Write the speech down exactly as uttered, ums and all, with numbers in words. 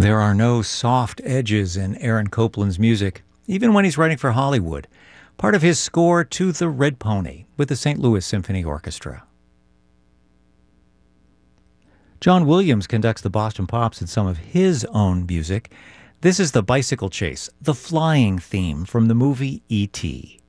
There are no soft edges in Aaron Copland's music, even when he's writing for Hollywood. Part of his score to The Red Pony with the Saint Louis Symphony Orchestra. John Williams conducts the Boston Pops in some of his own music. This is The Bicycle Chase, the flying theme from the movie E T